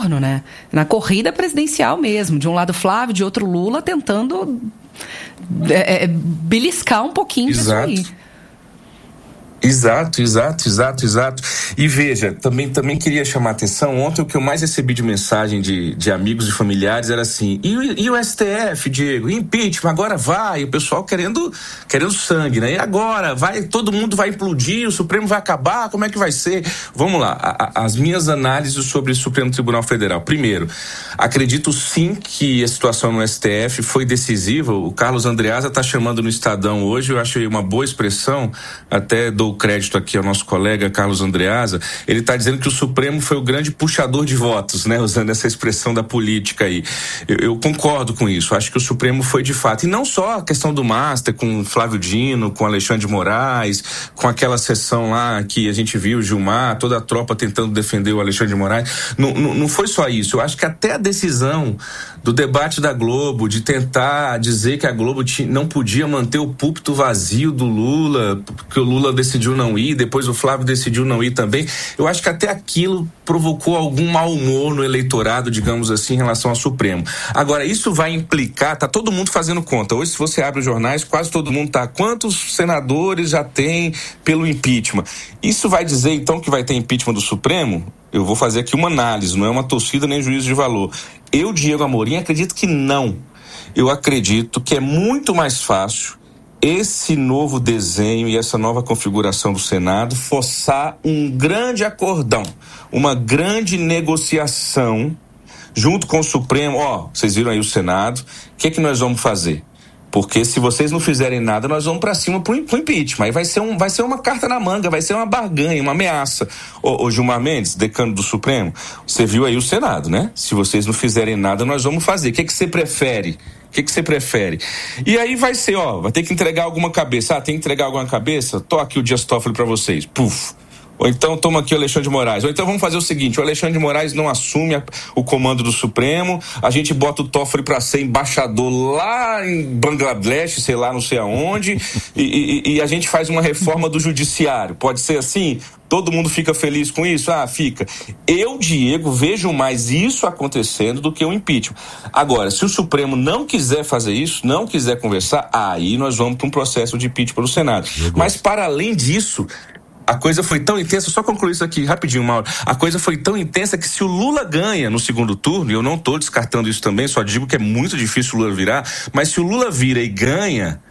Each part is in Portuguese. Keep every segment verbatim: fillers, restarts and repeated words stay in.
turno, né? Na corrida presidencial mesmo. De um lado Flávio, de outro Lula, tentando é, é, beliscar um pouquinho Exato. disso aí. Exato, exato, exato, exato. E veja, também, também queria chamar a atenção, ontem o que eu mais recebi de mensagem de, de amigos e familiares era assim, e, e o S T F, Diego, impeachment, agora vai, o pessoal querendo, querendo sangue, né? E agora, vai, todo mundo vai implodir, o Supremo vai acabar, como é que vai ser? Vamos lá, a, a, as minhas análises sobre o Supremo Tribunal Federal. Primeiro, acredito sim que a situação no S T F foi decisiva, o Carlos Andreasa está chamando no Estadão hoje, eu achei uma boa expressão, até do o crédito aqui ao nosso colega Carlos Andreasa, ele está dizendo que o Supremo foi o grande puxador de votos, né, usando essa expressão da política aí. Eu, eu concordo com isso, acho que o Supremo foi de fato, e não só a questão do Master, com Flávio Dino, com Alexandre de Moraes, com aquela sessão lá que a gente viu, Gilmar, toda a tropa tentando defender o Alexandre de Moraes, não, não, não foi só isso, eu acho que até a decisão do debate da Globo, de tentar dizer que a Globo tinha, não podia manter o púlpito vazio do Lula, porque o Lula decidiu não ir, depois o Flávio decidiu não ir também, eu acho que até aquilo provocou algum mau humor no eleitorado, digamos assim, em relação ao Supremo. Agora, isso vai implicar, tá todo mundo fazendo conta, hoje se você abre os jornais, quase todo mundo tá, quantos senadores já tem pelo impeachment? Isso vai dizer então que vai ter impeachment do Supremo? Eu vou fazer aqui uma análise, não é uma torcida nem juízo de valor. Eu, Diego Amorim, acredito que não. Eu acredito que é muito mais fácil esse novo desenho e essa nova configuração do Senado forçar um grande acordão, uma grande negociação junto com o Supremo. Ó, vocês viram aí o Senado, o que é que nós vamos fazer? Porque se vocês não fizerem nada, nós vamos para cima pro, pro impeachment. Aí vai ser, um, vai ser uma carta na manga, vai ser uma barganha, uma ameaça. Ô, ô Gilmar Mendes, decano do Supremo, você viu aí o Senado, né? Se vocês não fizerem nada, nós vamos fazer. O que é que você prefere? O que que você prefere? E aí vai ser, ó, vai ter que entregar alguma cabeça. Ah, tem que entregar alguma cabeça? Tô aqui o Dias Toffoli para vocês. Puf. Ou então toma aqui o Alexandre de Moraes. Ou então vamos fazer o seguinte, o Alexandre de Moraes não assume a, o comando do Supremo, a gente bota o Toffoli para ser embaixador lá em Bangladesh, sei lá, não sei aonde, e, e, e a gente faz uma reforma do judiciário. Pode ser assim? Todo mundo fica feliz com isso? Ah, fica. Eu, Diego, vejo mais isso acontecendo do que o impeachment. Agora, se o Supremo não quiser fazer isso, não quiser conversar, aí nós vamos para um processo de impeachment no Senado. Mas, para além disso, a coisa foi tão intensa, só concluir isso aqui rapidinho, Mauro, a coisa foi tão intensa que se o Lula ganha no segundo turno, e eu não estou descartando isso também, só digo que é muito difícil o Lula virar, mas se o Lula vira e ganha,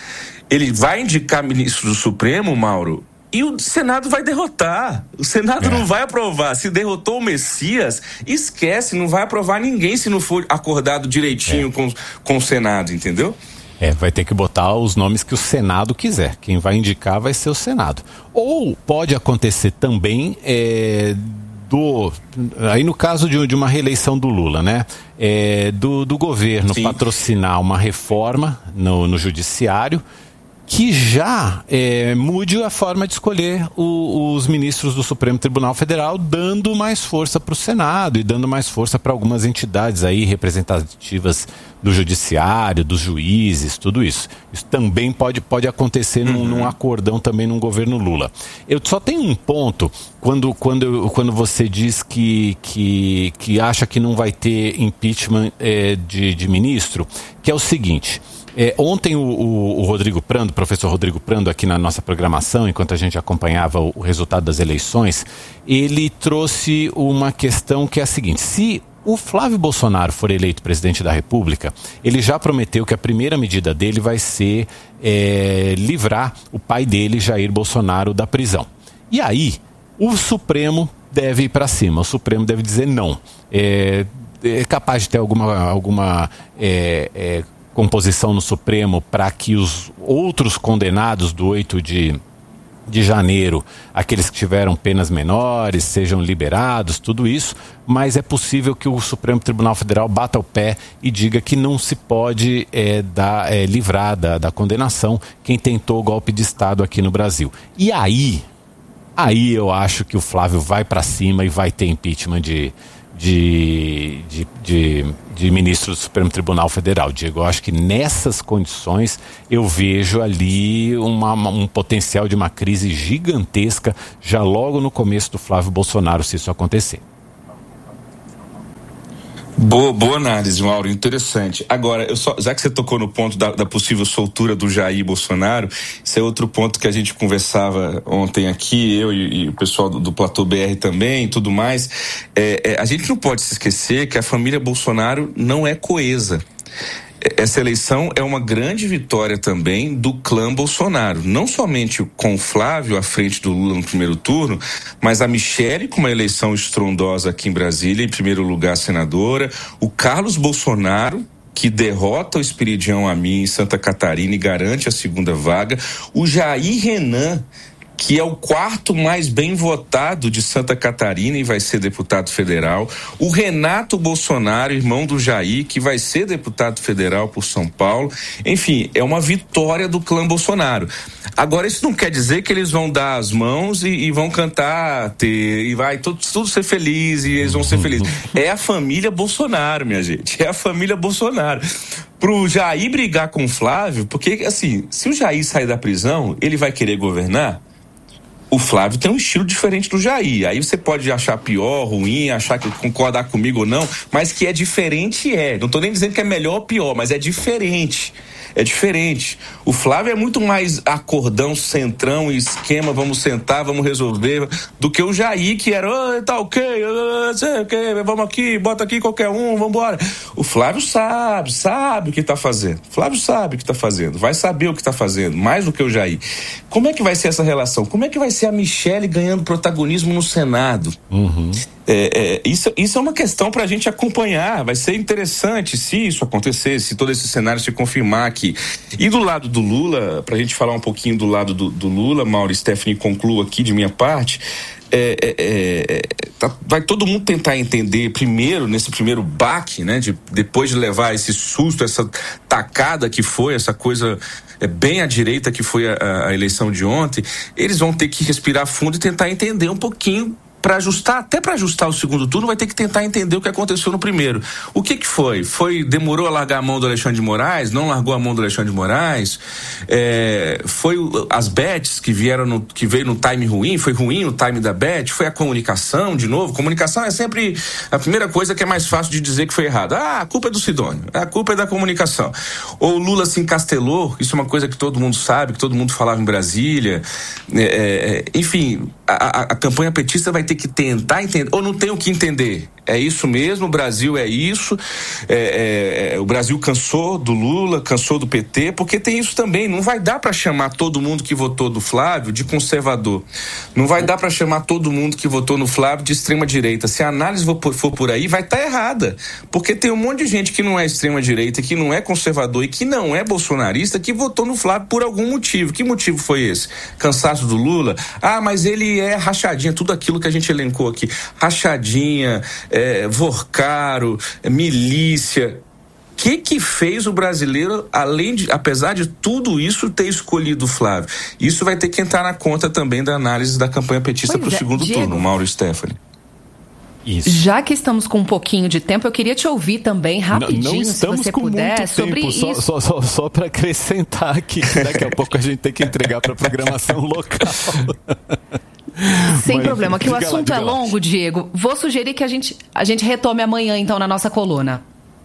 ele vai indicar ministro do Supremo, Mauro, e o Senado vai derrotar. O Senado é. não vai aprovar. Se derrotou o Messias, esquece, não vai aprovar ninguém se não for acordado direitinho é. com, com o Senado, entendeu? É, vai ter que botar os nomes que o Senado quiser. Quem vai indicar vai ser o Senado. Ou pode acontecer também é, do... Aí no caso de, de uma reeleição do Lula, né? É, do, do governo Sim. patrocinar uma reforma no, no judiciário que já é, mude a forma de escolher o, os ministros do Supremo Tribunal Federal, dando mais força para o Senado e dando mais força para algumas entidades aí representativas do judiciário, dos juízes, tudo isso. Isso também pode, pode acontecer uhum. num, num acordão também num governo Lula. Eu só tenho um ponto, quando, quando, quando você diz que, que, que acha que não vai ter impeachment é, de, de ministro, que é o seguinte... É, ontem o, o, o Rodrigo Prando, o professor Rodrigo Prando, aqui na nossa programação, enquanto a gente acompanhava o, o resultado das eleições, ele trouxe uma questão que é a seguinte: se o Flávio Bolsonaro for eleito presidente da República, ele já prometeu que a primeira medida dele vai ser é, livrar o pai dele, Jair Bolsonaro, da prisão. E aí, o Supremo deve ir para cima, o Supremo deve dizer não. É, é capaz de ter alguma... alguma é, é, composição no Supremo para que os outros condenados do oito de janeiro, aqueles que tiveram penas menores, sejam liberados, tudo isso, mas é possível que o Supremo Tribunal Federal bata o pé e diga que não se pode é, dar, é, livrar da, da condenação quem tentou o golpe de Estado aqui no Brasil. E aí, aí eu acho que o Flávio vai para cima e vai ter impeachment de... De, de, de, de ministro do Supremo Tribunal Federal. Diego, eu acho que nessas condições eu vejo ali uma, um potencial de uma crise gigantesca já logo no começo do Flávio Bolsonaro, se isso acontecer. Boa, boa análise, Mauro, interessante. Agora, eu só, já que você tocou no ponto da, da possível soltura do Jair Bolsonaro, esse é outro ponto que a gente conversava ontem aqui, eu e, e o pessoal do, do Platô B R também e tudo mais. É, é, a gente não pode se esquecer que a família Bolsonaro não é coesa. Essa eleição é uma grande vitória também do clã Bolsonaro, não somente com o Flávio à frente do Lula no primeiro turno, mas a Michele com uma eleição estrondosa aqui em Brasília, em primeiro lugar senadora, o Carlos Bolsonaro, que derrota o Esperidião Amin em Santa Catarina e garante a segunda vaga, o Jair Renan, que é o quarto mais bem votado de Santa Catarina e vai ser deputado federal, o Renato Bolsonaro, irmão do Jair, que vai ser deputado federal por São Paulo. Enfim, é uma vitória do clã Bolsonaro. Agora, isso não quer dizer que eles vão dar as mãos e, e vão cantar, ter, e vai tudo, tudo ser feliz e eles vão ser felizes. É a família Bolsonaro, minha gente, é a família Bolsonaro. Pro Jair brigar com o Flávio, porque assim, se o Jair sair da prisão, ele vai querer governar? O Flávio tem um estilo diferente do Jair. Aí você pode achar pior, ruim, achar que concordar comigo ou não, mas que é diferente é. Não tô nem dizendo que é melhor ou pior, mas é diferente. É diferente. O Flávio é muito mais acordão, centrão, esquema, vamos sentar, vamos resolver, do que o Jair, que era, oh, tá ok, oh, sei o que, vamos aqui, bota aqui qualquer um, vamos embora. O Flávio sabe, sabe o que tá fazendo. O Flávio sabe o que tá fazendo, vai saber o que tá fazendo, mais do que o Jair. Como é que vai ser essa relação? Como é que vai ser a Michele ganhando protagonismo no Senado? Uhum. É, é, isso, isso é uma questão para a gente acompanhar. Vai ser interessante se isso acontecer, se todo esse cenário se confirmar aqui. E do lado do Lula, para a gente falar um pouquinho do lado do, do Lula, Mauro e Stephanie, concluo aqui de minha parte. É, é, é, tá, vai todo mundo tentar entender primeiro, nesse primeiro baque, né, de, depois de levar esse susto, essa tacada que foi, essa coisa é, bem à direita que foi a, a eleição de ontem, eles vão ter que respirar fundo e tentar entender um pouquinho, para ajustar, até para ajustar o segundo turno, vai ter que tentar entender o que aconteceu no primeiro. O que que foi? Foi, demorou a largar a mão do Alexandre de Moraes? Não largou a mão do Alexandre de Moraes? É, foi as bets que vieram no, que veio no time ruim? Foi ruim o time da bet? Foi a comunicação, de novo? Comunicação é sempre a primeira coisa que é mais fácil de dizer que foi errada. Ah, a culpa é do Sidônio, a culpa é da comunicação. Ou o Lula se encastelou, isso é uma coisa que todo mundo sabe, que todo mundo falava em Brasília. É, é, enfim, a, a, a campanha petista vai ter que tentar entender, ou não tem o que entender. É isso mesmo, o Brasil é isso, é, é, é, o Brasil cansou do Lula, cansou do P T, porque tem isso também, não vai dar para chamar todo mundo que votou do Flávio de conservador, não vai dar para chamar todo mundo que votou no Flávio de extrema direita. Se a análise for por aí, vai estar errada, porque tem um monte de gente que não é extrema direita, que não é conservador e que não é bolsonarista, que votou no Flávio por algum motivo. Que motivo foi esse? Cansaço do Lula? Ah, mas ele é rachadinha, tudo aquilo que a gente elencou aqui, rachadinha, É, Vorcaro, é, milícia. O que que fez o brasileiro, além de, apesar de tudo isso, ter escolhido o Flávio? Isso vai ter que entrar na conta também da análise da campanha petista para o é, segundo Diego. turno, Mauro e Stephanie. Isso. Já que estamos com um pouquinho de tempo, eu queria te ouvir também rapidinho, não, não se você com puder, muito sobre tempo, isso. Só, só, só para acrescentar aqui, que daqui a pouco a gente tem que entregar para a programação local. Sem Mas, problema, que o assunto lá, é longo, Diego. Vou sugerir que a gente, a gente retome amanhã, então, na nossa coluna.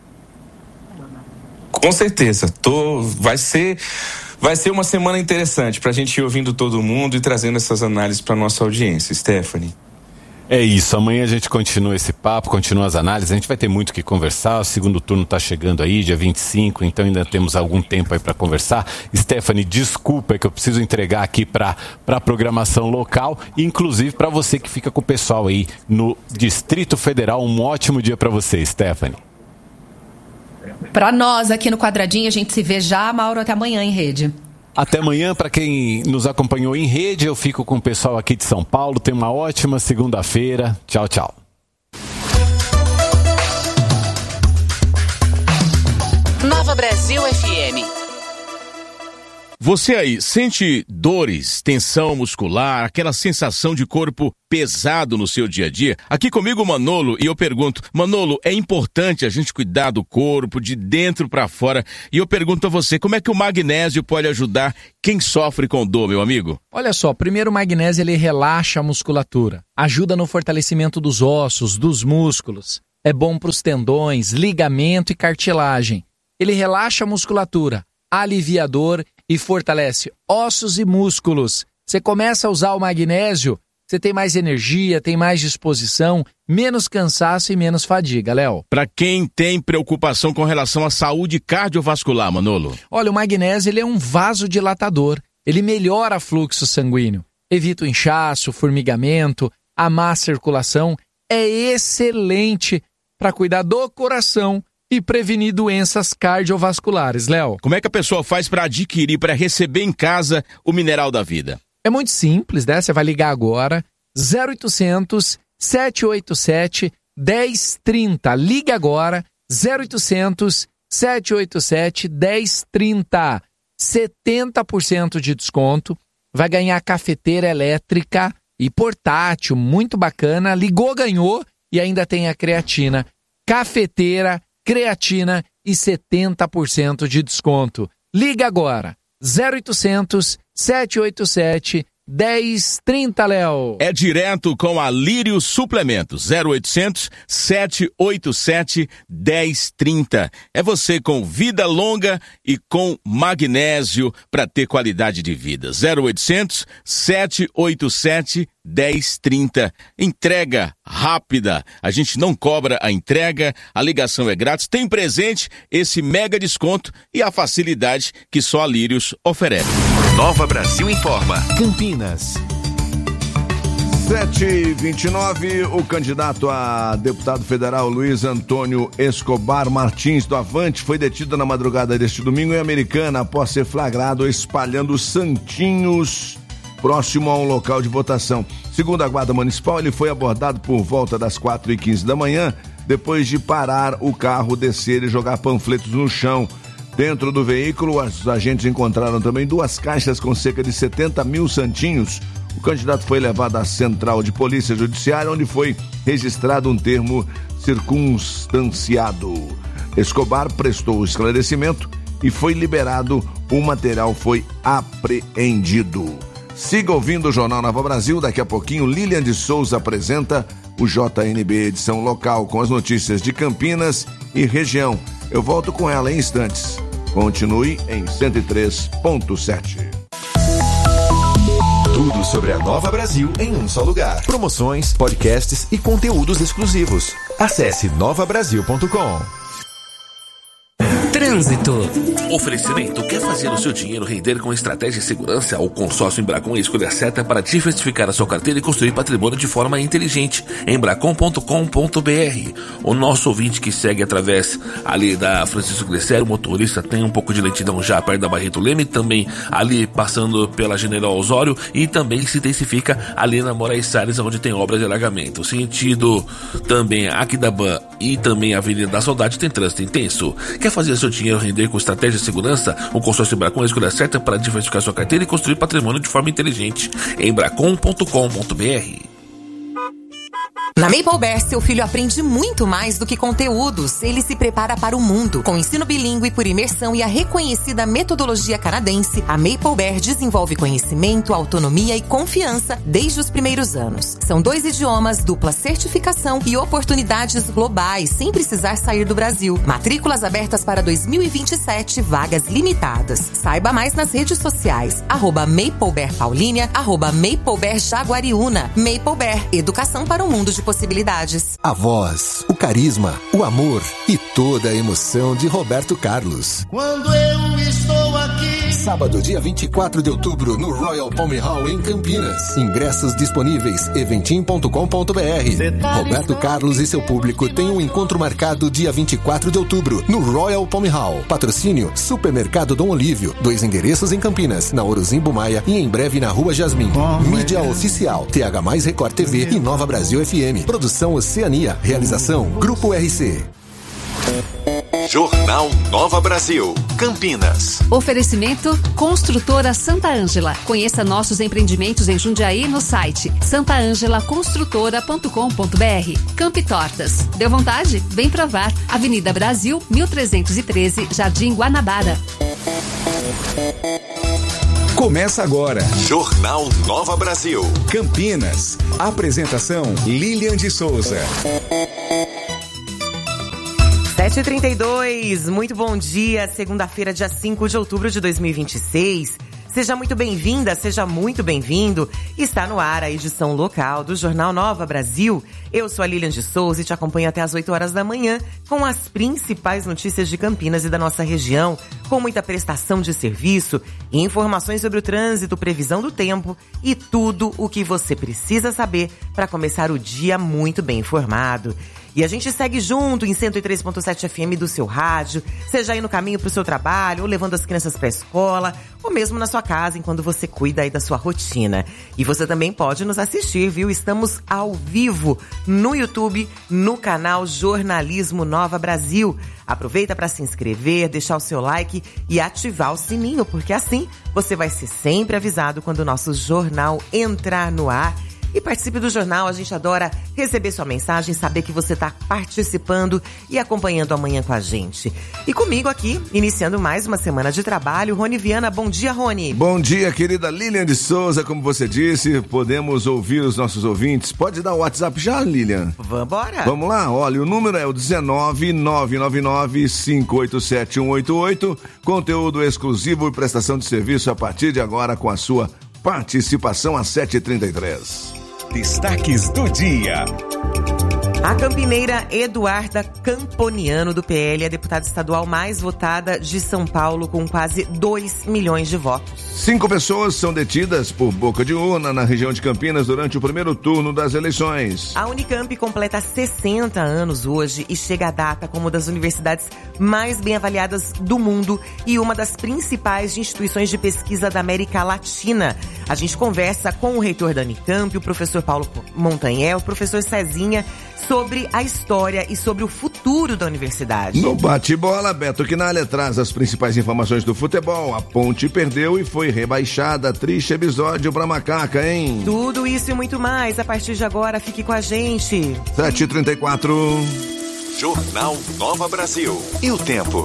Com certeza. Tô, vai ser... Vai ser uma semana interessante para a gente ir ouvindo todo mundo e trazendo essas análises para nossa audiência. Stephanie. É isso, amanhã a gente continua esse papo, continua as análises, a gente vai ter muito o que conversar, o segundo turno está chegando aí, dia vinte e cinco, então ainda temos algum tempo aí para conversar. Stephanie, desculpa, é que eu preciso entregar aqui para a programação local, inclusive para você que fica com o pessoal aí no Distrito Federal, um ótimo dia para você, Stephanie. Para nós aqui no Quadradinho, a gente se vê já, Mauro, até amanhã em rede. Até amanhã, para quem nos acompanhou em rede, eu fico com o pessoal aqui de São Paulo. Tenha uma ótima segunda-feira. Tchau, tchau. Nova Brasil F M. Você aí sente dores, tensão muscular, aquela sensação de corpo pesado no seu dia a dia? Aqui comigo o Manolo e eu pergunto, Manolo, é importante a gente cuidar do corpo de dentro para fora? E eu pergunto a você, como é que o magnésio pode ajudar quem sofre com dor, meu amigo? Olha só, primeiro o magnésio ele relaxa a musculatura, ajuda no fortalecimento dos ossos, dos músculos. é bom para os tendões, ligamento e cartilagem. Ele relaxa a musculatura, alivia a dor e fortalece ossos e músculos. Você começa a usar o magnésio, você tem mais energia, tem mais disposição, menos cansaço e menos fadiga, Léo. Para quem tem preocupação com relação à saúde cardiovascular, Manolo? Olha, o magnésio ele é um vasodilatador. Ele melhora o fluxo sanguíneo, evita o inchaço, o formigamento, a má circulação. É excelente para cuidar do coração e prevenir doenças cardiovasculares, Léo. Como é que a pessoa faz para adquirir, para receber em casa o Mineral da Vida? É muito simples, né? Você vai ligar agora, zero oitocentos, sete oito sete, um zero três zero. Liga agora, zero oitocentos, sete oito sete, um zero três zero. setenta por cento de desconto. Vai ganhar cafeteira elétrica e portátil, muito bacana. Ligou, ganhou e ainda tem a creatina. Cafeteira, creatina e setenta por cento de desconto. Liga agora, zero oitocentos, sete oito sete, um zero três zero, Léo. É direto com a Lírio Suplementos, zero oitocentos, sete oito sete, um zero três zero. É você com vida longa e com magnésio para ter qualidade de vida. zero oitocentos, sete oito sete, um zero três zero. Entrega rápida. A gente não cobra a entrega, a ligação é grátis, tem presente esse mega desconto e a facilidade que só a Lírios oferece. Nova Brasil informa. Campinas. sete e vinte e nove, o candidato a deputado federal Luiz Antônio Escobar Martins do Avante foi detido na madrugada deste domingo em Americana após ser flagrado espalhando santinhos próximo a um local de votação. Segundo a Guarda Municipal, ele foi abordado por volta das quatro e quinze da manhã, depois de parar o carro, descer e jogar panfletos no chão. Dentro do veículo, os agentes encontraram também duas caixas com cerca de setenta mil santinhos. O candidato foi levado à Central de Polícia Judiciária, onde foi registrado um termo circunstanciado. Escobar prestou o esclarecimento e foi liberado. O material foi apreendido. Siga ouvindo o Jornal Nova Brasil. Daqui a pouquinho, Lilian de Souza apresenta o J N B edição local com as notícias de Campinas e região. Eu volto com ela em instantes. Continue em cento e três ponto sete. Tudo sobre a Nova Brasil em um só lugar. Promoções, podcasts e conteúdos exclusivos. Acesse nova brasil ponto com. Trânsito. Oferecimento: quer fazer o seu dinheiro render com estratégia e segurança? O consórcio Embracon é a escolha certa para diversificar a sua carteira e construir patrimônio de forma inteligente. Embracon ponto com ponto b r. O nosso ouvinte que segue através ali da Francisco Glicério, o motorista tem um pouco de lentidão já perto da Barreto Leme, também ali passando pela General Osório e também se intensifica ali na Moraes Salles, onde tem obras de alagamento. Sentido também Aquidabã e também a Avenida da Saudade tem trânsito intenso. Quer fazer seu dinheiro render com estratégia e segurança? O consórcio Embracon é a escolha certa para diversificar sua carteira e construir patrimônio de forma inteligente. Embracon ponto com ponto b r. Na Maple seu filho aprende muito mais do que conteúdos. Ele se prepara para o mundo. Com ensino bilíngue por imersão e a reconhecida metodologia canadense, a Maple desenvolve conhecimento, autonomia e confiança desde os primeiros anos. São dois idiomas, dupla certificação e oportunidades globais, sem precisar sair do Brasil. Matrículas abertas para dois mil e vinte e sete, vagas limitadas. Saiba mais nas redes sociais, arroba MapleBear Paulínia, arroba MapleBear Jaguariúna. Maple educação para um mundo de possibilidades. A voz, o carisma, o amor e toda a emoção de Roberto Carlos. Quando eu estou aqui. Sábado, dia vinte e quatro de outubro, no Royal Palm Hall, em Campinas. Ingressos disponíveis, eventim ponto com ponto b r. Tá Roberto Carlos e seu público têm um encontro marcado dia vinte e quatro de outubro, no Royal Palm Hall. Patrocínio, Supermercado Dom Olívio. Dois endereços em Campinas, na Orozimbo Maia e em breve na Rua Jasmim. Oh, Mídia é. Oficial, T H mais Record T V e Nova Brasil F M. Produção Oceania. Realização Grupo R C. Jornal Nova Brasil, Campinas. Oferecimento Construtora Santa Ângela. Conheça nossos empreendimentos em Jundiaí no site santa angela construtora ponto com ponto b r. Campi Tortas. Deu vontade? Vem provar. Avenida Brasil, mil trezentos e treze, Jardim Guanabara. Começa agora. Jornal Nova Brasil, Campinas. Apresentação Lilian de Souza. sete e trinta e dois, muito bom dia, segunda-feira, dia cinco de outubro de dois mil e vinte e seis. Seja muito bem-vinda, seja muito bem-vindo. Está no ar a edição local do Jornal Nova Brasil. Eu sou a Lilian de Souza e te acompanho até as oito horas da manhã com as principais notícias de Campinas e da nossa região, com muita prestação de serviço, informações sobre o trânsito, previsão do tempo e tudo o que você precisa saber para começar o dia muito bem informado. E a gente segue junto em cento e três ponto sete F M do seu rádio, seja aí no caminho para o seu trabalho, ou levando as crianças para a escola, ou mesmo na sua casa, enquanto você cuida aí da sua rotina. E você também pode nos assistir, viu? Estamos ao vivo no YouTube, no canal Jornalismo Nova Brasil. Aproveita para se inscrever, deixar o seu like e ativar o sininho, porque assim você vai ser sempre avisado quando o nosso jornal entrar no ar. E participe do jornal, a gente adora receber sua mensagem, saber que você está participando e acompanhando amanhã com a gente. E comigo aqui, iniciando mais uma semana de trabalho, Rony Viana. Bom dia, Rony. Bom dia, querida Lilian de Souza. Como você disse, podemos ouvir os nossos ouvintes. Pode dar o WhatsApp já, Lilian? Vambora. Vamos lá, olha, o número é o dezenove, nove nove nove, cinco oito sete, um oito oito. Conteúdo exclusivo e prestação de serviço a partir de agora com a sua participação às sete e trinta e três. Destaques do dia. A campineira Eduarda Camponiano, do P L, é a deputada estadual mais votada de São Paulo, com quase dois milhões de votos. Cinco pessoas são detidas por boca de urna na região de Campinas durante o primeiro turno das eleições. A Unicamp completa sessenta anos hoje e chega à data como uma das universidades mais bem avaliadas do mundo e uma das principais instituições de pesquisa da América Latina. A gente conversa com o reitor da Unicamp, o professor Paulo Montanhel, o professor Cezinha, sobre a história e sobre o futuro da universidade. No bate-bola, Beto Quinalha traz as principais informações do futebol. A Ponte perdeu e foi rebaixada. Triste episódio pra Macaca, hein? Tudo isso e muito mais. A partir de agora, fique com a gente. sete e trinta e quatro. Jornal Nova Brasil. E o tempo?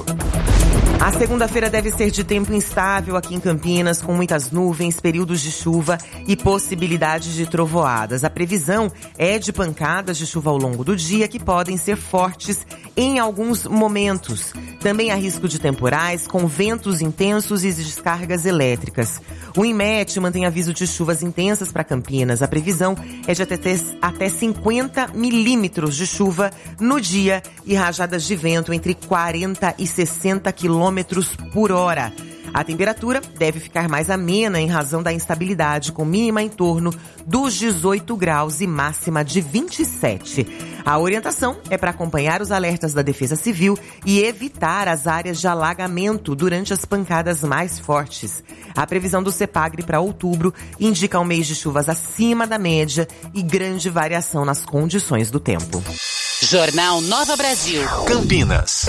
A segunda-feira deve ser de tempo instável aqui em Campinas, com muitas nuvens, períodos de chuva e possibilidades de trovoadas. A previsão é de pancadas de chuva ao longo do dia, que podem ser fortes em alguns momentos. Também há risco de temporais, com ventos intensos e descargas elétricas. O INMET mantém aviso de chuvas intensas para Campinas. A previsão é de até, até cinquenta milímetros de chuva no dia e rajadas de vento entre quarenta e sessenta quilômetros por hora. A temperatura deve ficar mais amena em razão da instabilidade, com mínima em torno dos dezoito graus e máxima de vinte e sete. A orientação é para acompanhar os alertas da Defesa Civil e evitar as áreas de alagamento durante as pancadas mais fortes. A previsão do CEPAGRE para outubro indica um mês de chuvas acima da média e grande variação nas condições do tempo. Jornal Nova Brasil. Campinas.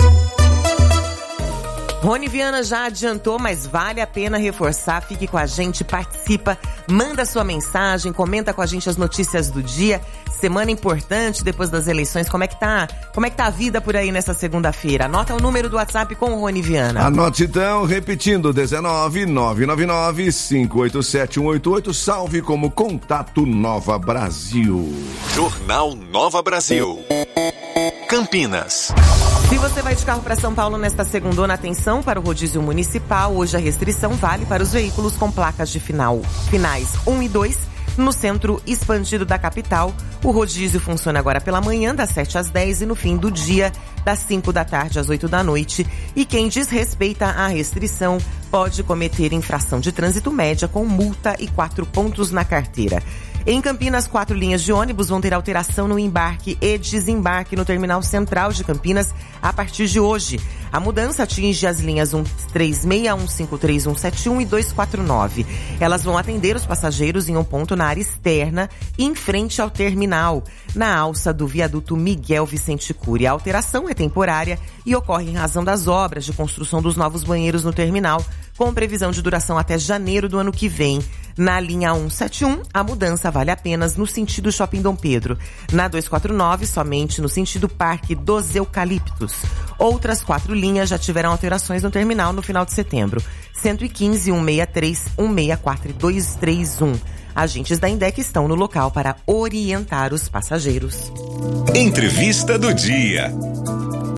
Rony Viana já adiantou, mas vale a pena reforçar. Fique com a gente, participa, manda sua mensagem, comenta com a gente as notícias do dia. Semana importante depois das eleições. Como é que tá? Como é que tá a vida por aí nessa segunda-feira? Anota o número do WhatsApp com o Rony Viana. Anote então, repetindo, dezenove, nove nove nove, cinco oito sete, um oito oito. Salve como Contato Nova Brasil. Jornal Nova Brasil. Campinas. Se você vai de carro para São Paulo nesta segundona, atenção para o rodízio municipal. Hoje a restrição vale para os veículos com placas de final, finais um e dois. No centro expandido da capital, o rodízio funciona agora pela manhã, das sete às dez, e no fim do dia, das cinco da tarde às oito da noite. E quem desrespeita a restrição pode cometer infração de trânsito média com multa e quatro pontos na carteira. Em Campinas, quatro linhas de ônibus vão ter alteração no embarque e desembarque no Terminal Central de Campinas a partir de hoje. A mudança atinge as linhas um três seis, um cinco três, um sete um e dois quatro nove. Elas vão atender os passageiros em um ponto na área externa, em frente ao terminal, na alça do viaduto Miguel Vicente Cury. A alteração é temporária e ocorre em razão das obras de construção dos novos banheiros no terminal, com previsão de duração até janeiro do ano que vem. Na linha cento e setenta e um, a mudança vale apenas no sentido Shopping Dom Pedro. Na duzentos e quarenta e nove, somente no sentido Parque dos Eucaliptos. Outras quatro linhas já tiveram alterações no terminal no final de setembro. cento e quinze, cento e sessenta e três, cento e sessenta e quatro e duzentos e trinta e um. Agentes da INDEC estão no local para orientar os passageiros. Entrevista do dia.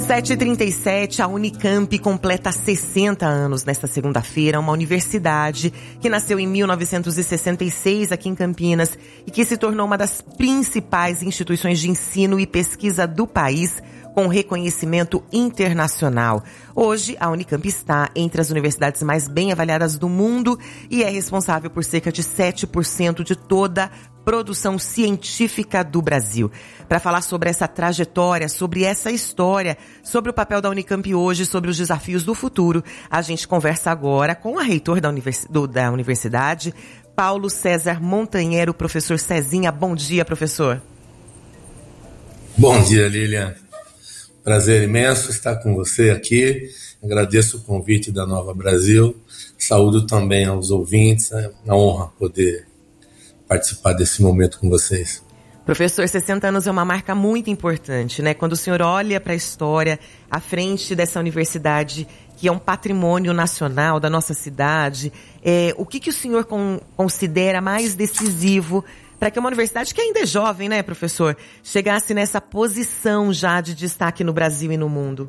sete e trinta e sete, a Unicamp completa sessenta anos nesta segunda-feira, uma universidade que nasceu em mil novecentos e sessenta e seis aqui em Campinas e que se tornou uma das principais instituições de ensino e pesquisa do país, com reconhecimento internacional. Hoje, a Unicamp está entre as universidades mais bem avaliadas do mundo e é responsável por cerca de sete por cento de toda a produção científica do Brasil. Para falar sobre essa trajetória, sobre essa história, sobre o papel da Unicamp hoje, sobre os desafios do futuro, a gente conversa agora com a reitor da, univers... do, da universidade, Paulo César Montanhero. Professor Cezinha, bom dia, professor. Bom dia, Lilian. Prazer imenso estar com você aqui. Agradeço o convite da Nova Brasil. Saúdo também aos ouvintes. É uma honra poder participar desse momento com vocês. Professor, sessenta anos é uma marca muito importante, né? Quando o senhor olha para a história à frente dessa universidade, que é um patrimônio nacional da nossa cidade, é, o que, que o senhor con- considera mais decisivo para que uma universidade que ainda é jovem, né, professor, chegasse nessa posição já de destaque no Brasil e no mundo?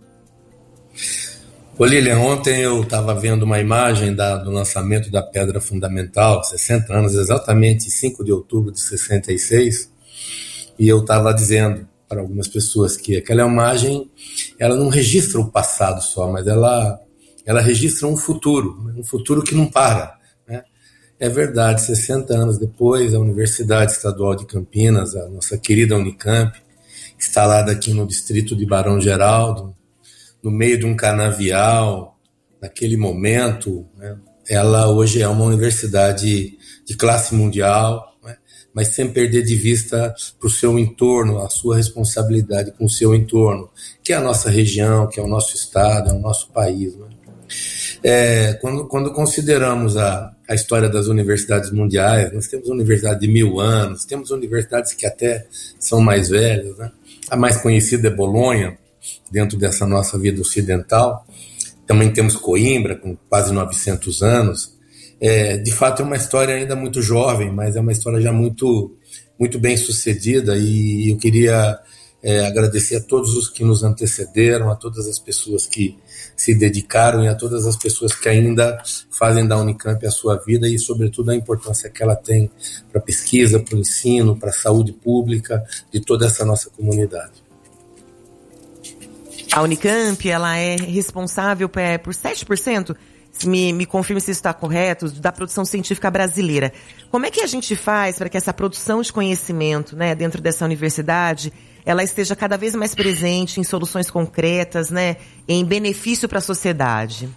Ô Lilian, ontem eu estava vendo uma imagem da, do lançamento da Pedra Fundamental, sessenta anos, exatamente cinco de outubro de sessenta e seis, e eu estava dizendo para algumas pessoas que aquela imagem, ela não registra o passado só, mas ela, ela registra um futuro, um futuro que não para. É verdade, sessenta anos depois, a Universidade Estadual de Campinas, a nossa querida Unicamp, instalada aqui no distrito de Barão Geraldo, no meio de um canavial, naquele momento, né, ela hoje é uma universidade de classe mundial, né, mas sem perder de vista para o seu entorno, a sua responsabilidade com o seu entorno, que é a nossa região, que é o nosso estado, é o nosso país, né. É, quando, quando consideramos a, a história das universidades mundiais, nós temos universidades de mil anos, temos universidades que até são mais velhas, né? A mais conhecida é Bolonha, dentro dessa nossa vida ocidental. Também temos Coimbra, com quase novecentos anos. É, de fato, é uma história ainda muito jovem, mas é uma história já muito, muito bem sucedida, e eu queria é, agradecer a todos os que nos antecederam, a todas as pessoas que se dedicaram e a todas as pessoas que ainda fazem da Unicamp a sua vida e, sobretudo, a importância que ela tem para a pesquisa, para o ensino, para a saúde pública de toda essa nossa comunidade. A Unicamp, ela é responsável por sete por cento, me, me confirme se isso está correto, da produção científica brasileira. Como é que a gente faz para que essa produção de conhecimento, né, dentro dessa universidade, ela esteja cada vez mais presente em soluções concretas, né, em benefício para a sociedade?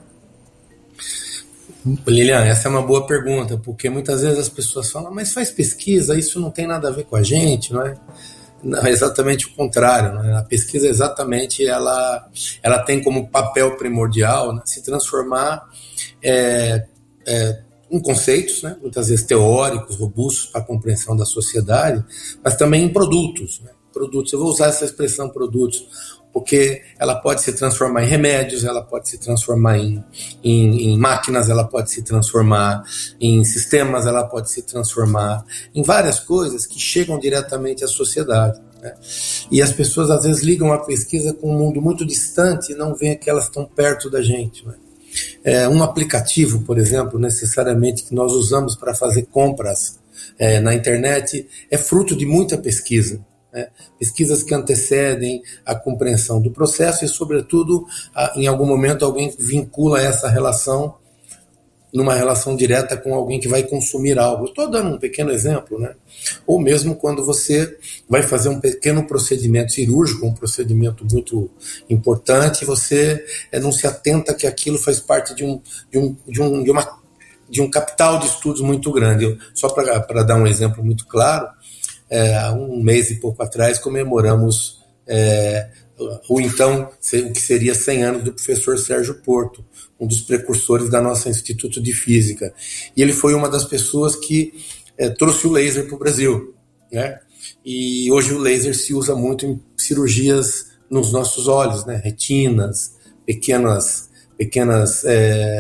Lilian, essa é uma boa pergunta, porque muitas vezes as pessoas falam, mas faz pesquisa, isso não tem nada a ver com a gente, não é? Não, é exatamente o contrário, não é? A pesquisa exatamente, ela, ela tem como papel primordial, né, se transformar é, é, em conceitos, né, muitas vezes teóricos, robustos para a compreensão da sociedade, mas também em produtos, né? Produtos, eu vou usar essa expressão produtos, porque ela pode se transformar em remédios, ela pode se transformar em, em, em máquinas, ela pode se transformar em sistemas, ela pode se transformar em várias coisas que chegam diretamente à sociedade, né? E as pessoas às vezes ligam a pesquisa com um mundo muito distante e não veem que elas estão perto da gente, né? É, um aplicativo, por exemplo, necessariamente que nós usamos para fazer compras é, na internet, é fruto de muita pesquisa. É, pesquisas que antecedem a compreensão do processo e, sobretudo, a, em algum momento alguém vincula essa relação numa relação direta com alguém que vai consumir algo. Estou dando um pequeno exemplo, né? Ou mesmo quando você vai fazer um pequeno procedimento cirúrgico, um procedimento muito importante, você é, não se atenta que aquilo faz parte de um, de um, de um, de uma, de um capital de estudos muito grande. Eu, só para dar um exemplo muito claro, É, há um mês e pouco atrás comemoramos é, o então, o que seria cem anos do professor Sérgio Porto, um dos precursores da nossa Instituto de Física. E ele foi uma das pessoas que é, trouxe o laser para o Brasil, né? E hoje o laser se usa muito em cirurgias nos nossos olhos, né? Retinas, pequenas, pequenas é,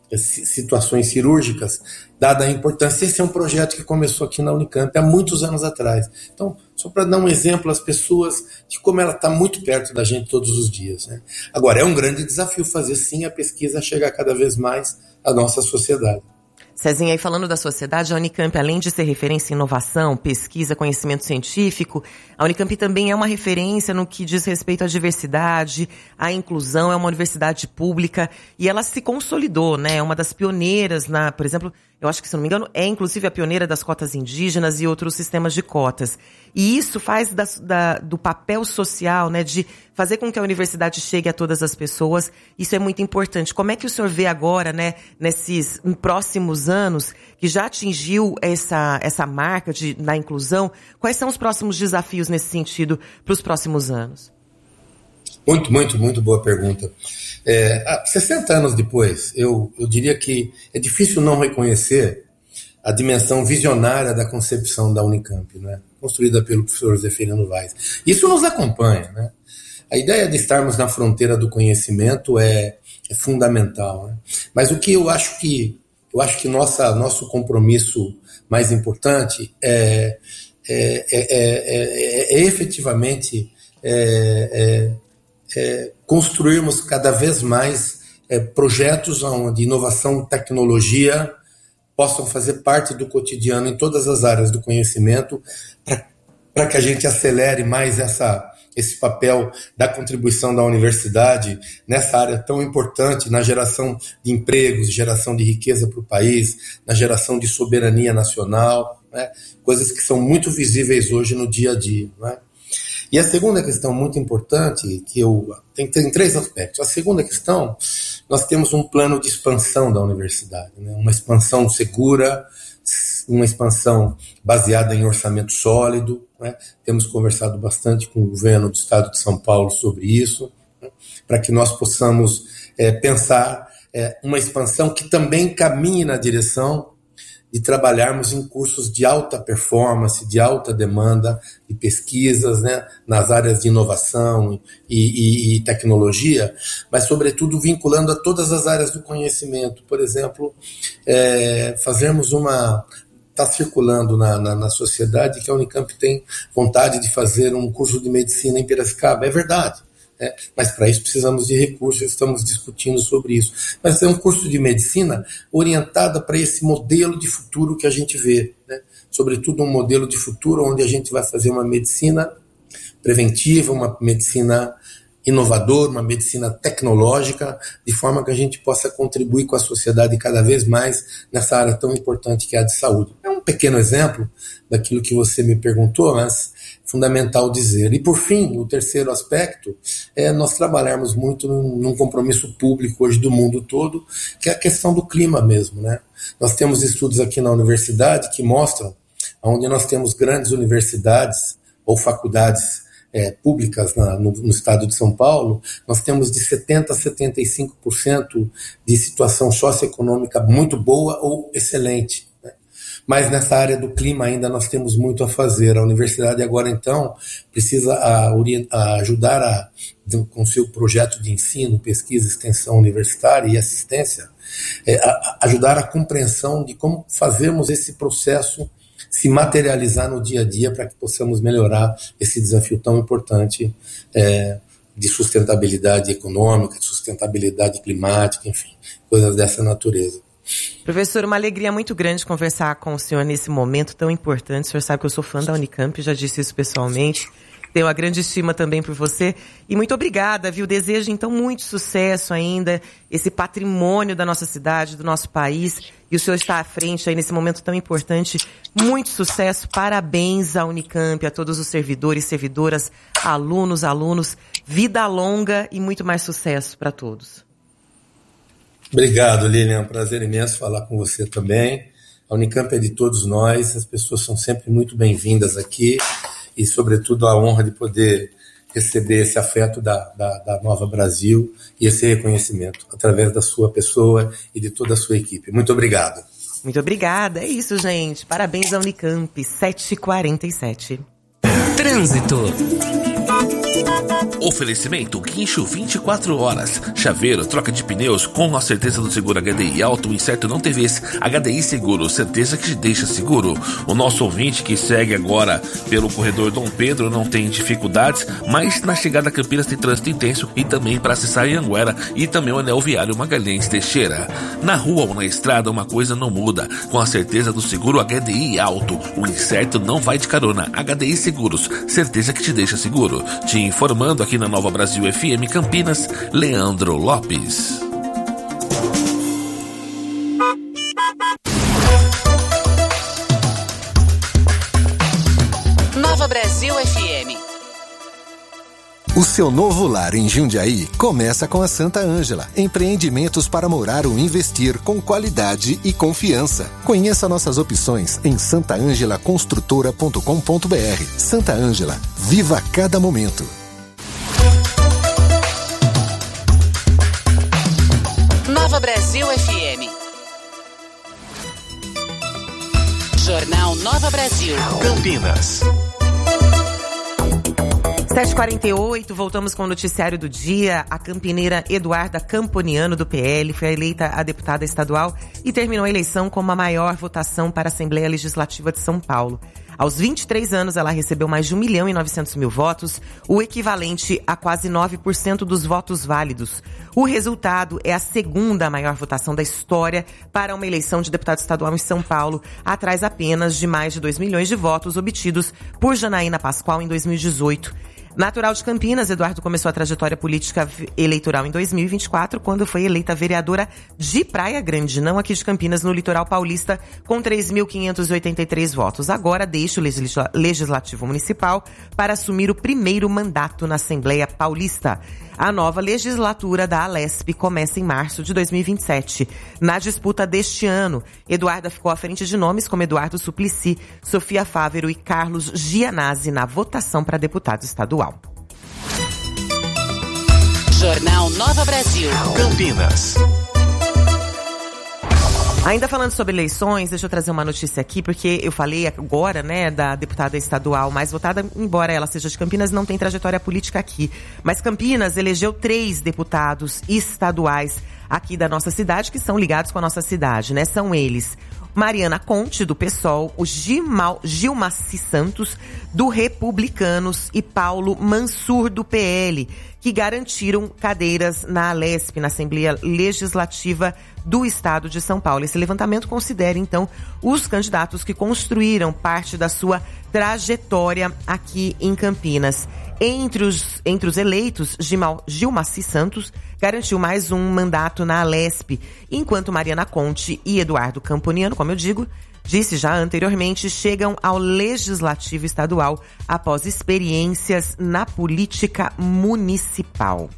situações cirúrgicas, dada a importância. Esse é um projeto que começou aqui na Unicamp há muitos anos atrás. Então, só para dar um exemplo às pessoas de como ela está muito perto da gente todos os dias, né? Agora, é um grande desafio fazer, sim, a pesquisa chegar cada vez mais à nossa sociedade. Cezinha, aí falando da sociedade, a Unicamp, além de ser referência em inovação, pesquisa, conhecimento científico, a Unicamp também é uma referência no que diz respeito à diversidade, à inclusão, é uma universidade pública e ela se consolidou, né? É uma das pioneiras, na, por exemplo, eu acho que, se não me engano, é inclusive a pioneira das cotas indígenas e outros sistemas de cotas. E isso faz da, da, do papel social, né, de fazer com que a universidade chegue a todas as pessoas. Isso é muito importante. Como é que o senhor vê agora, né, nesses em próximos anos, que já atingiu essa, essa marca de, na inclusão? Quais são os próximos desafios nesse sentido para os próximos anos? Muito, muito, muito boa pergunta. É, sessenta anos depois, eu, eu diria que é difícil não reconhecer a dimensão visionária da concepção da Unicamp, né? Construída pelo professor Zeferino Vaz. Isso nos acompanha, né? A ideia de estarmos na fronteira do conhecimento é, é fundamental, né? Mas o que eu acho que eu acho que nossa, nosso compromisso mais importante é, é, é, é, é, é efetivamente é, é, É, construirmos cada vez mais é, projetos onde inovação e tecnologia possam fazer parte do cotidiano em todas as áreas do conhecimento, para que a gente acelere mais essa, esse papel da contribuição da universidade nessa área tão importante na geração de empregos, geração de riqueza para o país, na geração de soberania nacional, né? Coisas que são muito visíveis hoje no dia a dia, né? E a segunda questão muito importante, que eu tem, tem três aspectos. A segunda questão, nós temos um plano de expansão da universidade, né? Uma expansão segura, uma expansão baseada em orçamento sólido, né? Temos conversado bastante com o governo do estado de São Paulo sobre isso, né? Para que nós possamos é, pensar é, uma expansão que também caminhe na direção de trabalharmos em cursos de alta performance, de alta demanda, de pesquisas, né, nas áreas de inovação e, e, e tecnologia, mas, sobretudo, vinculando a todas as áreas do conhecimento. Por exemplo, é, fazermos uma... Está circulando na, na, na sociedade que a Unicamp tem vontade de fazer um curso de medicina em Piracicaba. É verdade. É, mas para isso precisamos de recursos, estamos discutindo sobre isso. Mas é um curso de medicina orientado para esse modelo de futuro que a gente vê, né? Sobretudo um modelo de futuro onde a gente vai fazer uma medicina preventiva, uma medicina inovadora, uma medicina tecnológica, de forma que a gente possa contribuir com a sociedade cada vez mais nessa área tão importante que é a de saúde. É um pequeno exemplo daquilo que você me perguntou, mas fundamental dizer. E, por fim, o terceiro aspecto é nós trabalharmos muito num, num compromisso público hoje do mundo todo, que é a questão do clima mesmo, né? Nós temos estudos aqui na universidade que mostram onde nós temos grandes universidades ou faculdades é, públicas na, no, no estado de São Paulo, nós temos de setenta por cento a setenta e cinco por cento de situação socioeconômica muito boa ou excelente. Mas nessa área do clima ainda nós temos muito a fazer. A universidade agora, então, precisa a, a ajudar a, com seu projeto de ensino, pesquisa, extensão universitária e assistência, é, a, a ajudar a compreensão de como fazermos esse processo se materializar no dia a dia para que possamos melhorar esse desafio tão importante é, de sustentabilidade econômica, de sustentabilidade climática, enfim, coisas dessa natureza. Professor, uma alegria muito grande conversar com o senhor nesse momento tão importante. O senhor sabe que eu sou fã da Unicamp, já disse isso pessoalmente. Tenho uma grande estima também por você. E muito obrigada, viu? Desejo, então, muito sucesso ainda, esse patrimônio da nossa cidade, do nosso país. E o senhor está à frente aí nesse momento tão importante. Muito sucesso, parabéns à Unicamp, a todos os servidores, servidoras, alunos, alunos. Vida longa e muito mais sucesso para todos. Obrigado, Lilian. É um prazer imenso falar com você também. A Unicamp é de todos nós, as pessoas são sempre muito bem-vindas aqui e, sobretudo, a honra de poder receber esse afeto da, da, da Nova Brasil e esse reconhecimento através da sua pessoa e de toda a sua equipe. Muito obrigado. Muito obrigada. É isso, gente. Parabéns à Unicamp. sete e quarenta e sete. Trânsito. Oferecimento Guincho vinte e quatro horas. Chaveiro, troca de pneus com a certeza do seguro H D I Auto, incerto não T Vs. H D I Seguro, certeza que te deixa seguro. O nosso ouvinte que segue agora pelo corredor Dom Pedro não tem dificuldades, mas na chegada a Campinas tem trânsito intenso e também para acessar Anhanguera e também o anel viário Magalhães Teixeira. Na rua ou na estrada uma coisa não muda, com a certeza do seguro H D I Auto. O incerto não vai de carona. H D I Seguros, certeza que te deixa seguro. Te informando aqui na Nova Brasil F M Campinas, Leandro Lopes. Nova Brasil F M. O seu novo lar em Jundiaí começa com a Santa Ângela. Empreendimentos para morar ou investir com qualidade e confiança. Conheça nossas opções em santa ângela construtora ponto com ponto b r. Santa Ângela, viva cada momento. Nova Brasil F M. Jornal Nova Brasil. Campinas. sete e quarenta e oito, voltamos com o noticiário do dia. A campineira Eduarda Camponiano, do P L, foi eleita a deputada estadual e terminou a eleição com a maior votação para a Assembleia Legislativa de São Paulo. Aos vinte e três anos, ela recebeu mais de um milhão e novecentos mil votos, o equivalente a quase nove por cento dos votos válidos. O resultado é a segunda maior votação da história para uma eleição de deputado estadual em São Paulo, atrás apenas de mais de dois milhões de votos obtidos por Janaína Pascoal em dois mil e dezoito. Natural de Campinas, Eduardo começou a trajetória política eleitoral em dois mil e vinte e quatro, quando foi eleita vereadora de Praia Grande, não aqui de Campinas, no litoral paulista, com três mil quinhentos e oitenta e três votos. Agora deixa o Legisla- Legislativo Municipal para assumir o primeiro mandato na Assembleia Paulista. A nova legislatura da Alesp começa em março de dois mil e vinte e sete. Na disputa deste ano, Eduarda ficou à frente de nomes como Eduardo Suplicy, Sofia Fávero e Carlos Gianazzi na votação para deputado estadual. Jornal Nova Brasil. Campinas. Ainda falando sobre eleições, deixa eu trazer uma notícia aqui, porque eu falei agora, né, da deputada estadual mais votada, embora ela seja de Campinas, não tem trajetória política aqui. Mas Campinas elegeu três deputados estaduais aqui da nossa cidade, que são ligados com a nossa cidade, né? São eles Mariana Conte, do PSOL, o Gimal, Gilmaci Santos, do Republicanos, e Paulo Mansur, do P L, que garantiram cadeiras na Alesp, na Assembleia Legislativa do Estado de São Paulo. Esse levantamento considera, então, os candidatos que construíram parte da sua trajetória aqui em Campinas. Entre os, entre os eleitos, Gimal, Gilmaci Santos garantiu mais um mandato na Alesp, enquanto Mariana Conte e Eduardo Camponiano, como eu digo, disse já anteriormente, chegam ao Legislativo Estadual após experiências na política municipal.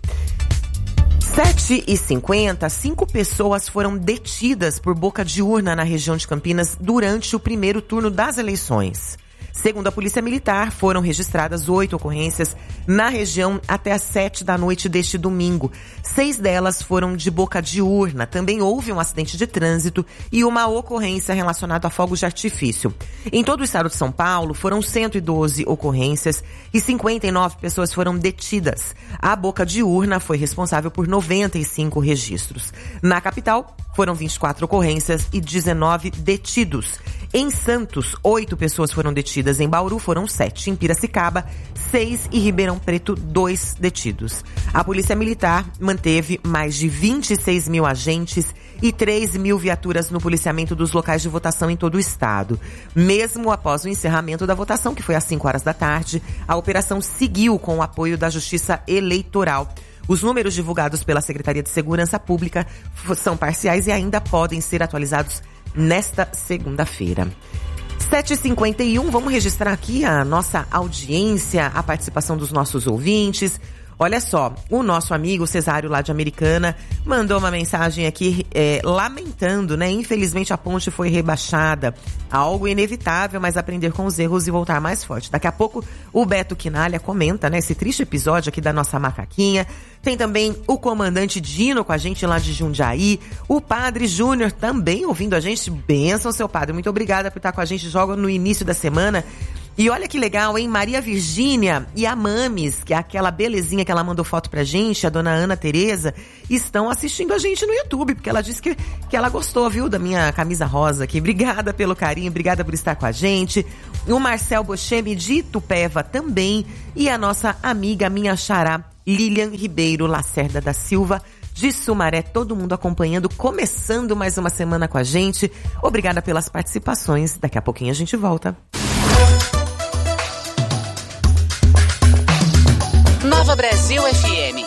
sete e cinquenta, cinco pessoas foram detidas por boca de urna na região de Campinas durante o primeiro turno das eleições. Segundo a Polícia Militar, foram registradas oito ocorrências na região até às sete da noite deste domingo. Seis delas foram de boca de urna. Também houve um acidente de trânsito e uma ocorrência relacionada a fogos de artifício. Em todo o estado de São Paulo, foram cento e doze ocorrências e cinquenta e nove pessoas foram detidas. A boca de urna foi responsável por noventa e cinco registros. Na capital, foram vinte e quatro ocorrências e dezenove detidos. Em Santos, oito pessoas foram detidas. Em Bauru, foram sete. Em Piracicaba, seis. E Ribeirão Preto, dois detidos. A Polícia Militar manteve mais de vinte e seis mil agentes e três mil viaturas no policiamento dos locais de votação em todo o estado. Mesmo após o encerramento da votação, que foi às cinco horas da tarde, a operação seguiu com o apoio da Justiça Eleitoral. Os números divulgados pela Secretaria de Segurança Pública são parciais e ainda podem ser atualizados nesta segunda-feira. sete e cinquenta e um, vamos registrar aqui a nossa audiência, a participação dos nossos ouvintes. Olha só, o nosso amigo Cesário, lá de Americana, mandou uma mensagem aqui é, lamentando, né? Infelizmente a ponte foi rebaixada. Algo inevitável, mas aprender com os erros e voltar mais forte. Daqui a pouco o Beto Quinalha comenta, né? Esse triste episódio aqui da nossa macaquinha. Tem também o comandante Dino com a gente lá de Jundiaí. O Padre Júnior também ouvindo a gente. Bênção, seu padre. Muito obrigada por estar com a gente. Joga no início da semana. E olha que legal, hein? Maria Virgínia e a Mames, que é aquela belezinha que ela mandou foto pra gente, a dona Ana Tereza, estão assistindo a gente no YouTube, porque ela disse que, que ela gostou, viu, da minha camisa rosa aqui. Obrigada pelo carinho, obrigada por estar com a gente. O Marcel Bochemi de Itupeva também. E a nossa amiga, minha xará, Lilian Ribeiro Lacerda da Silva, de Sumaré, todo mundo acompanhando, começando mais uma semana com a gente. Obrigada pelas participações. Daqui a pouquinho a gente volta. Nova Brasil F M.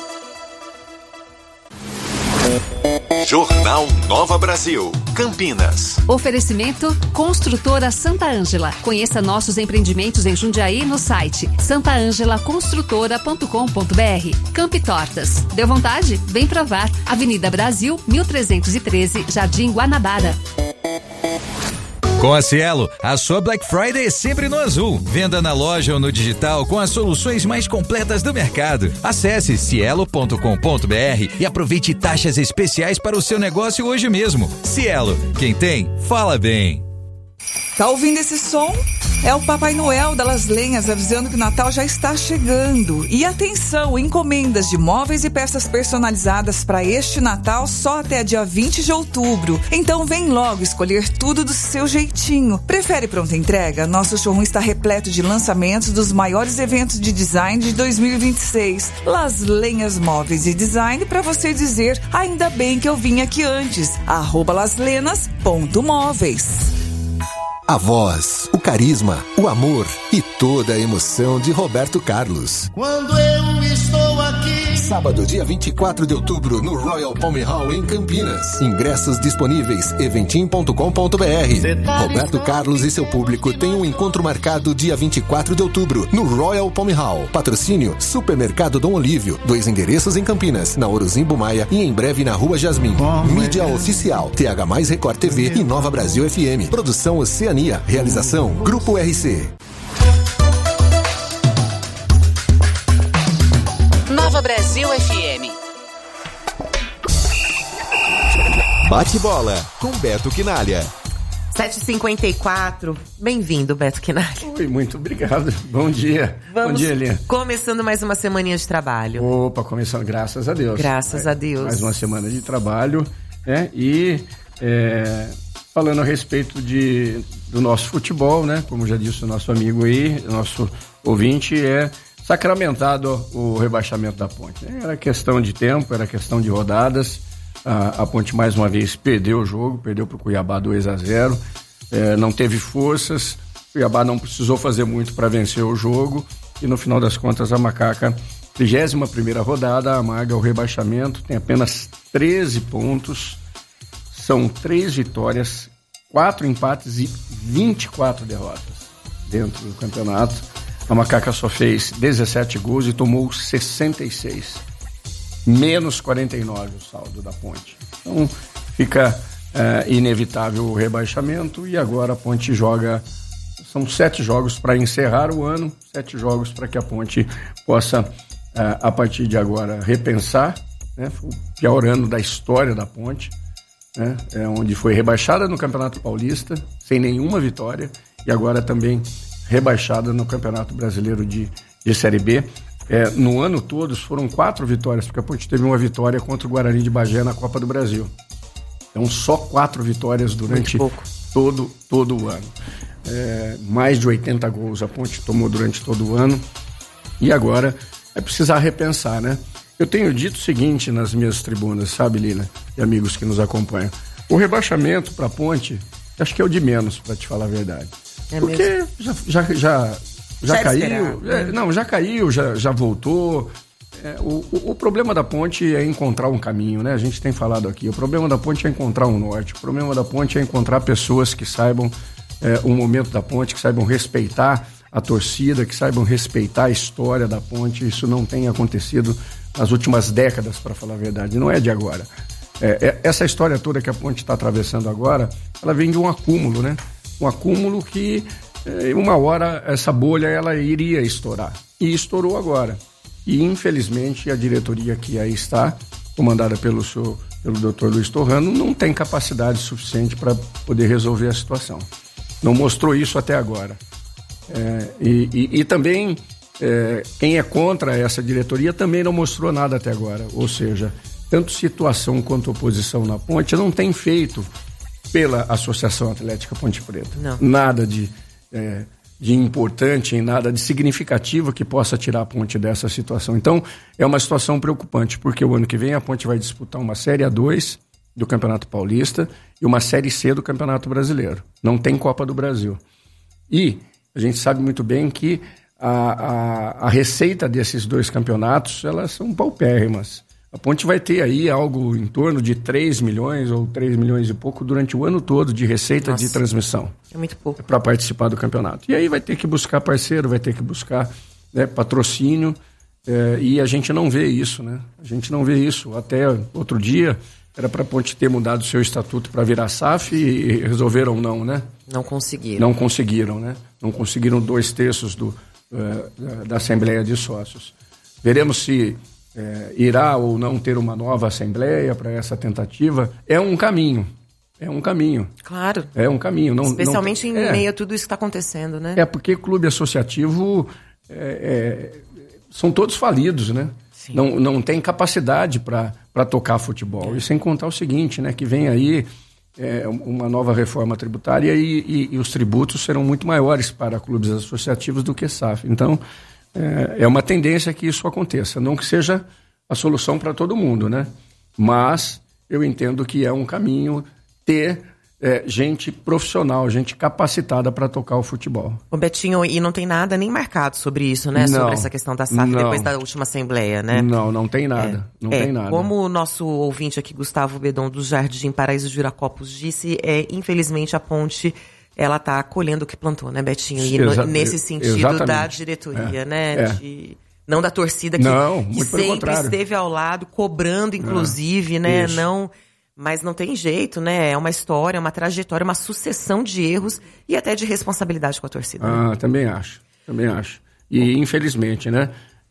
Jornal Nova Brasil, Campinas. Oferecimento Construtora Santa Ângela. Conheça nossos empreendimentos em Jundiaí no site santa ângela construtora ponto com ponto b r. Campi Tortas. Deu vontade? Vem provar. Avenida Brasil, mil trezentos e treze, Jardim Guanabara. Com a Cielo, a sua Black Friday é sempre no azul. Venda na loja ou no digital com as soluções mais completas do mercado. Acesse cielo ponto com ponto b r e aproveite taxas especiais para o seu negócio hoje mesmo. Cielo, quem tem, fala bem. Tá ouvindo esse som? É o Papai Noel da Las Lenhas avisando que o Natal já está chegando. E atenção, encomendas de móveis e peças personalizadas para este Natal só até dia vinte de outubro. Então vem logo escolher tudo do seu jeitinho. Prefere pronta entrega? Nosso showroom está repleto de lançamentos dos maiores eventos de design de dois mil e vinte e seis. Las Lenhas Móveis e Design, para você dizer, ainda bem que eu vim aqui antes. Arroba laslenas ponto móveis. A voz, o carisma, o amor e toda a emoção de Roberto Carlos. Quando eu estou aqui. Sábado, dia vinte e quatro de outubro, no Royal Palm Hall, em Campinas. Ingressos disponíveis, eventim ponto com ponto b r. Roberto Carlos e seu público têm um encontro marcado dia vinte e quatro de outubro, no Royal Palm Hall. Patrocínio, Supermercado Dom Olívio. Dois endereços em Campinas, na Orozimbo Maia e em breve na Rua Jasmim. Mídia oficial, T H mais Record T V e Nova Brasil F M. Produção Oceania. Realização, Grupo R C. Nova Brasil F M. Bate bola com Beto Quinalha. sete e cinquenta e quatro. Bem-vindo, Beto Quinalha. Oi, muito obrigado. Bom dia. Vamos Bom dia, Elinha. Começando mais uma semaninha de trabalho. Opa, começando, graças a Deus. Graças é, a Deus. Mais uma semana de trabalho, né? E é, falando a respeito de, do nosso futebol, né? Como já disse o nosso amigo aí, nosso ouvinte, é sacramentado o rebaixamento da Ponte. Era questão de tempo, era questão de rodadas. A, a Ponte mais uma vez perdeu o jogo, perdeu para o Cuiabá dois a zero, é, não teve forças, o Cuiabá não precisou fazer muito para vencer o jogo e no final das contas a Macaca, trigésima primeira rodada, amarga o rebaixamento, tem apenas treze pontos, são três vitórias, quatro empates e vinte e quatro derrotas dentro do campeonato. A Macaca só fez dezessete gols e tomou sessenta e seis. Menos quarenta e nove o saldo da Ponte. Então fica é, inevitável o rebaixamento e agora a Ponte joga, são sete jogos para encerrar o ano, sete jogos para que a Ponte possa, é, a partir de agora, repensar, né? Foi o pior ano da história da Ponte, né? É, onde foi rebaixada no Campeonato Paulista, sem nenhuma vitória, e agora também rebaixada no Campeonato Brasileiro de, de Série B. É, no ano todo foram quatro vitórias, porque a Ponte teve uma vitória contra o Guarani de Bagé na Copa do Brasil. Então só quatro vitórias durante todo, todo o ano. É, mais de oitenta gols a Ponte tomou durante todo o ano. E agora é precisar repensar, né? Eu tenho dito o seguinte nas minhas tribunas, sabe, Lina? E amigos que nos acompanham. O rebaixamento para a Ponte, acho que é o de menos, para te falar a verdade. É porque mesmo? já... já, já Já, já caiu, é, não, já caiu, já, já voltou. É, o, o, o problema da Ponte é encontrar um caminho, né? A gente tem falado aqui. O problema da Ponte é encontrar um norte. O problema da Ponte é encontrar pessoas que saibam é, o momento da Ponte, que saibam respeitar a torcida, que saibam respeitar a história da Ponte. Isso não tem acontecido nas últimas décadas, para falar a verdade. Não é de agora. É, é, essa história toda que a Ponte está atravessando agora, ela vem de um acúmulo, né? Um acúmulo que... uma hora essa bolha ela iria estourar e estourou agora e infelizmente a diretoria que aí está comandada pelo seu, pelo doutor Luiz Torrano não tem capacidade suficiente para poder resolver a situação, não mostrou isso até agora. É, e, e, e também é, quem é contra essa diretoria também não mostrou nada até agora. Ou seja, tanto situação quanto oposição na Ponte não tem feito pela Associação Atlética Ponte Preta. Não. Nada de, é, de importante, nada de significativo que possa tirar a Ponte dessa situação. Então, é uma situação preocupante, porque o ano que vem a Ponte vai disputar uma Série A dois do Campeonato Paulista e uma Série C do Campeonato Brasileiro. Não tem Copa do Brasil. E a gente sabe muito bem que a, a, a receita desses dois campeonatos, elas são paupérrimas. A Ponte vai ter aí algo em torno de três milhões ou três milhões e pouco durante o ano todo de receita Nossa, de transmissão. É muito pouco. Para participar do campeonato. E aí vai ter que buscar parceiro, vai ter que buscar, né, patrocínio, é, e a gente não vê isso, né? A gente não vê isso. Até outro dia era para a Ponte ter mudado o seu estatuto para virar S A F e resolveram não, né? Não conseguiram. Não conseguiram, né? Não conseguiram dois terços do, uh, da Assembleia de Sócios. Veremos se É, irá ou não ter uma nova assembleia para essa tentativa. É um caminho, é um caminho. Claro. É um caminho. Não, Especialmente não, em é, meio a tudo isso que está acontecendo, né? É porque clube associativo é, é, são todos falidos, né? Sim. Não, não tem capacidade para tocar futebol. É. E sem contar o seguinte, né? Que vem aí é, uma nova reforma tributária e, e, e os tributos serão muito maiores para clubes associativos do que S A F. Então, é uma tendência que isso aconteça, não que seja a solução para todo mundo, né? Mas eu entendo que é um caminho ter é, gente profissional, gente capacitada para tocar o futebol. Ô Betinho, e não tem nada nem marcado sobre isso, né? Não, sobre essa questão da S A F não, depois da última assembleia, né? Não, não tem nada, é, não é, tem nada. Como o nosso ouvinte aqui, Gustavo Bedon, do Jardim Paraíso de Viracopos, disse, é, infelizmente a Ponte... ela está colhendo o que plantou, né, Betinho? E Exa- no, nesse sentido exatamente. da diretoria, é. né? É. De, não da torcida que, não, que muito pelo sempre contrário. esteve ao lado, cobrando, inclusive, é. né? Isso. Não, mas não tem jeito, né? É uma história, uma trajetória, uma sucessão de erros e até de responsabilidade com a torcida. Ah, né? também acho, também acho. E, infelizmente, né?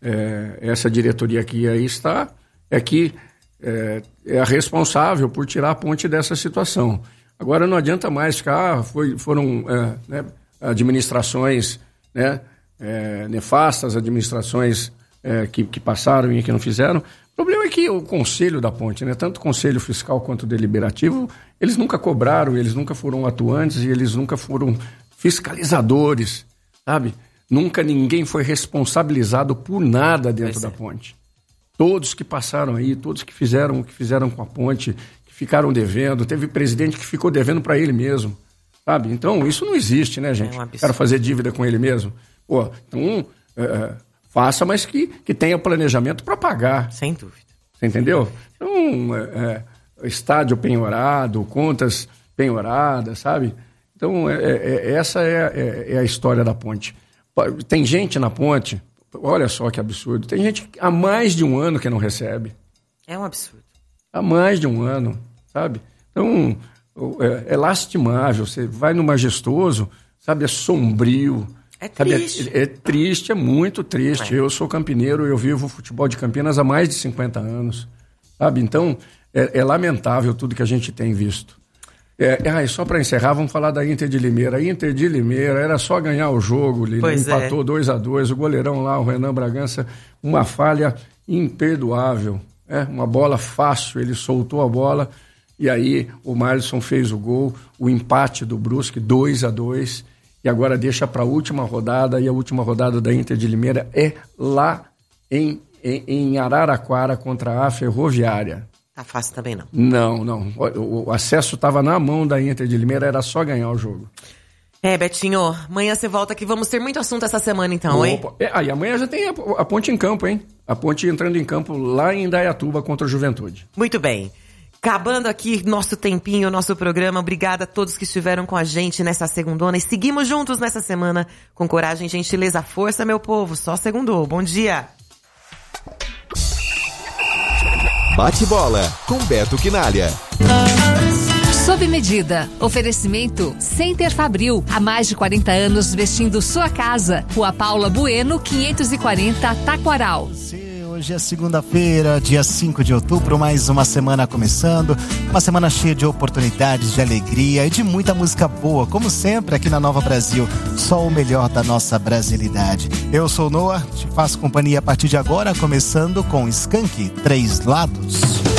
É, essa diretoria que aí está é que é, é a responsável por tirar a Ponte dessa situação. Agora não adianta mais ficar, ah, foi, foram é, né, administrações, né, é, nefastas, administrações é, que, que passaram e que não fizeram. O problema é que o Conselho da Ponte, né, tanto o Conselho Fiscal quanto o Deliberativo, eles nunca cobraram, eles nunca foram atuantes e eles nunca foram fiscalizadores, sabe? Nunca ninguém foi responsabilizado por nada dentro da Ponte. Todos que passaram aí, todos que fizeram o que fizeram com a Ponte... ficaram devendo, teve presidente que ficou devendo para ele mesmo, sabe? Então, isso não existe, né, gente? É um Quero fazer dívida com ele mesmo. Pô, então, é, faça, mas que, que tenha planejamento para pagar. Sem dúvida. Você entendeu? Então, é, é, estádio penhorado, contas penhoradas, sabe? Então, é, é, essa é, é, é a história da Ponte. Tem gente na Ponte, olha só que absurdo, tem gente há mais de um ano que não recebe. É um absurdo. Há mais de um ano. Sabe? Então, é, é lastimável. Você vai no Majestoso, sabe? É sombrio. É triste. Sabe? É, é triste, é muito triste. É. Eu sou campineiro, eu vivo o futebol de Campinas há mais de cinquenta anos. Sabe? Então, é, é lamentável tudo que a gente tem visto. É, é, só para encerrar, vamos falar da Inter de Limeira. A Inter de Limeira era só ganhar o jogo. Ele empatou dois a dois. O goleirão lá, o Renan Bragança, uma falha imperdoável. É, uma bola fácil, ele soltou a bola. E aí o Marlisson fez o gol, o empate do Brusque, dois a dois, e agora deixa para a última rodada, e a última rodada da Inter de Limeira é lá em, em, em Araraquara contra a Ferroviária. Tá fácil também não. Não, não. O, o acesso estava na mão da Inter de Limeira, era só ganhar o jogo. É, Betinho, amanhã você volta aqui, vamos ter muito assunto essa semana então, Opa. hein? É, aí amanhã já tem a, a Ponte em campo, hein? A Ponte entrando em campo lá em Indaiatuba contra a Juventude. Muito bem. Acabando aqui nosso tempinho, nosso programa. Obrigada a todos que estiveram com a gente nessa segundona. E seguimos juntos nessa semana com coragem, gentileza, força, meu povo. Só segundou. Bom dia. Bate bola com Beto Quinalha. Sob medida. Oferecimento Center Fabril. Há mais de quarenta anos vestindo sua casa. Rua Paula Bueno, quinhentos e quarenta, Taquaral. Hoje é segunda-feira, dia cinco de outubro, mais uma semana começando, uma semana cheia de oportunidades, de alegria e de muita música boa, como sempre aqui na Nova Brasil, só o melhor da nossa brasilidade. Eu sou o Noah, te faço companhia a partir de agora, começando com Skank, Três Lados.